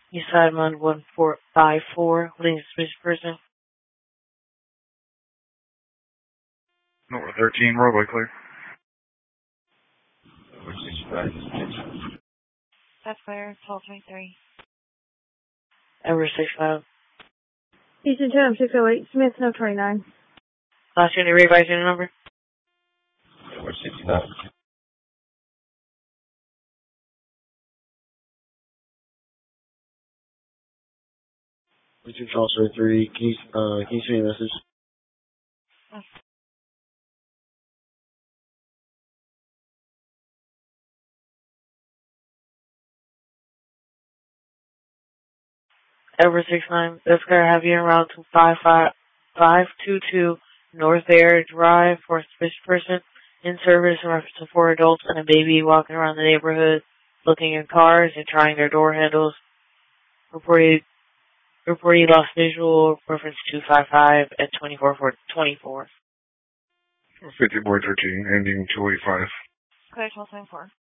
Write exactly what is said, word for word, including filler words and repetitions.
Eastside Mon one four five four, holding a suspicious person. Number thirteen, roadway clear. That's clear, twelve twenty-three. Ever six five. Houston two six oh eight, Smith no twenty-nine. Last unit, revise unit number. Number sixty-nine. Richard Charles three, can you, uh, can you send me a message? Oh. Ever six nine, that's going to have you en route to five five five two two North Air Drive for a suspicious person in service in reference to four adults and a baby walking around the neighborhood, looking in cars and trying their door handles. Reported, reported lost visual, reference two five five at twenty-four twenty-four. fifty boy thirteen, ending two eight five. Clear, twelve twenty-four.